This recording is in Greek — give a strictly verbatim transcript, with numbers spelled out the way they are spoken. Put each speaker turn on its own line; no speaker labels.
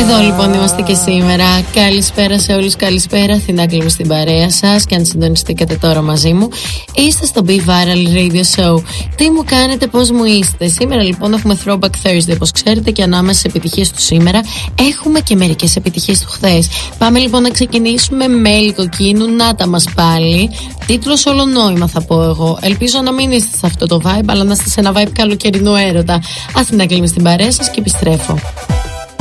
Εδώ λοιπόν είμαστε και σήμερα. Καλησπέρα σε όλους, καλησπέρα. Αθηνάκλη μου στην παρέα σας. Και αν συντονιστήκατε τώρα μαζί μου, είστε στο Be Viral Radio Show. Τι μου κάνετε, πώς μου είστε? Σήμερα λοιπόν έχουμε Throwback Thursday, όπως ξέρετε, και ανάμεσα στις επιτυχίες του σήμερα έχουμε και μερικές επιτυχίες του χθες. Πάμε λοιπόν να ξεκινήσουμε με Λυκοκίνου, να τα μας πάλι. Τίτλος όλο νόημα θα πω εγώ. Ελπίζω να μην είστε σε αυτό το vibe, αλλά να είστε σε ένα vibe καλοκαιρινού έρωτα. Αθηνάκλη μου στην παρέα σας και επιστρέφω.